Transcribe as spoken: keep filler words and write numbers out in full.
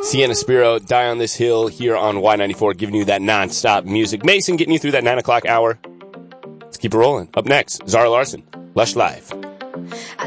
Sienna Spiro, Die on This Hill here on Y ninety-four, giving you that non-stop music. Mason getting you through that nine o'clock hour. Let's keep it rolling. Up next, Zara Larsson, Lush Live. I